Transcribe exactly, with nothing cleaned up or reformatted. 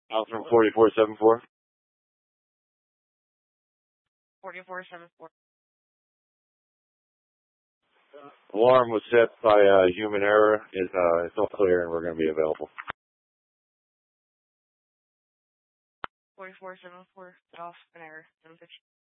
Out from forty-four seven four. forty-four seven four. Alarm was set by uh, human error. It's, uh, it's all clear and we're going to be available. forty-four seven four, off an error.